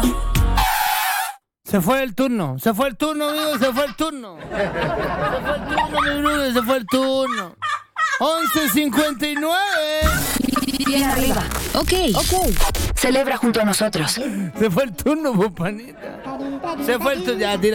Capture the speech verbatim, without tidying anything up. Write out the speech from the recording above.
Se fue el turno, se fue el turno, amigo, se fue el turno. Se fue el turno, mi brother, se fue el turno. once cincuenta y nueve. Bien arriba. Ok, ok. Celebra junto a nosotros. Se fue el turno, pues, panita. Se fue el turno, ya, tira.